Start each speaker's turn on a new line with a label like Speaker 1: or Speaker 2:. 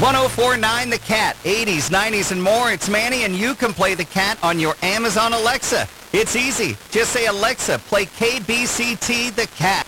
Speaker 1: 1049 The Cat, 80s, 90s, and more. It's Manny, and you can play The Cat on your Amazon Alexa. It's easy. Just say, Alexa, play KBCT The Cat.